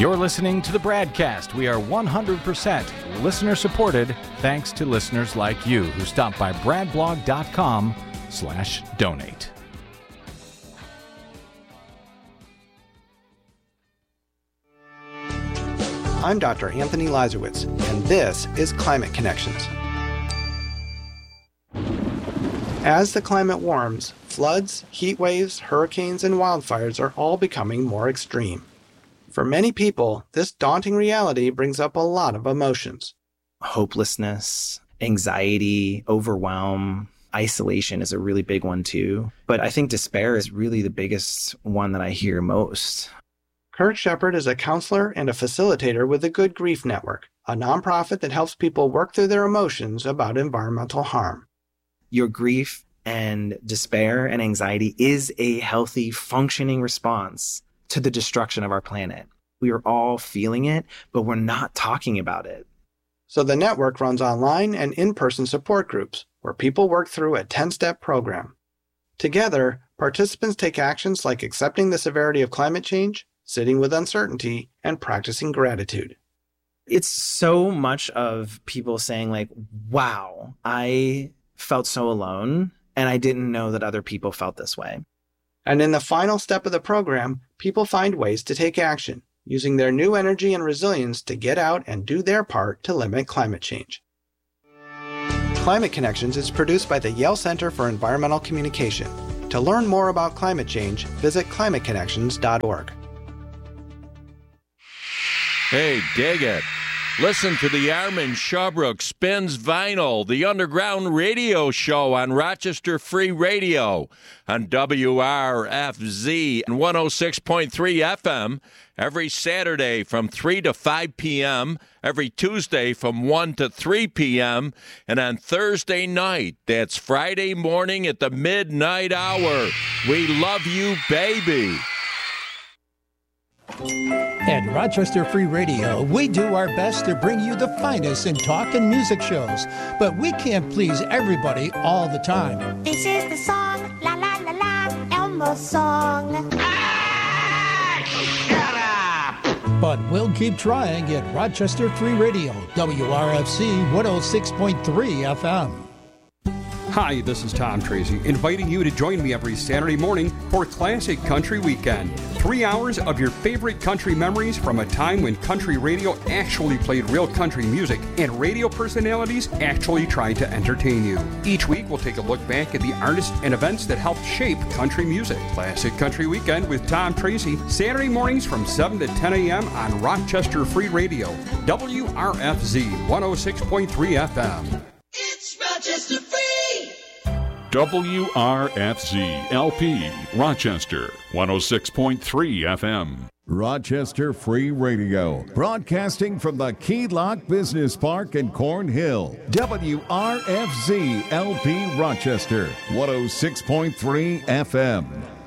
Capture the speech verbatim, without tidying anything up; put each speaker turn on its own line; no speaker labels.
You're listening to the Bradcast. We are one hundred percent listener-supported thanks to listeners like you who stop by bradblog.com slash donate.
I'm Doctor Anthony Lazarowitz, and this is Climate Connections. As the climate warms, floods, heat waves, hurricanes, and wildfires are all becoming more extreme. For many people, this daunting reality brings up a lot of emotions.
Hopelessness, anxiety, overwhelm, isolation is a really big one too. But I think despair is really the biggest one that I hear most.
Kurt Shepard is a counselor and a facilitator with the Good Grief Network, a nonprofit that helps people work through their emotions about environmental harm.
Your grief and despair and anxiety is a healthy, functioning response to the destruction of our planet. We are all feeling it, but we're not talking about it.
So the network runs online and in-person support groups where people work through a ten-step program. Together, participants take actions like accepting the severity of climate change, sitting with uncertainty, and practicing gratitude.
It's so much of people saying like, wow, I felt so alone, and I didn't know that other people felt this way.
And in the final step of the program, people find ways to take action, using their new energy and resilience to get out and do their part to limit climate change. Climate Connections is produced by the Yale Center for Environmental Communication. To learn more about climate change, visit climate connections dot org.
Hey, dig it. Listen to the Armin Shawbrook Spins Vinyl, the underground radio show on Rochester Free Radio on W R F Z and one oh six point three F M every Saturday from three to five p.m., every Tuesday from one to three p.m., and on Thursday night, that's Friday morning at the midnight hour. We love you, baby.
At Rochester Free Radio, we do our best to bring you the finest in talk and music shows, but we can't please everybody all the time.
This is the song, la la la la, Elmo's song.
Ah, shut up! But we'll keep trying at Rochester Free Radio, W R F C one oh six point three F M.
Hi, this is Tom Tracy, inviting you to join me every Saturday morning for Classic Country Weekend. Three hours of your favorite country memories from a time when country radio actually played real country music and radio personalities actually tried to entertain you. Each week, we'll take a look back at the artists and events that helped shape country music. Classic Country Weekend with Tom Tracy, Saturday mornings from seven to ten a.m. on Rochester Free Radio, W R F Z one oh six point three F M.
It's Rochester Free!
W R F Z L P, Rochester, one oh six point three F M.
Rochester Free Radio, broadcasting from the Key Lock Business Park in Cornhill. W R F Z L P Rochester, one oh six point three F M.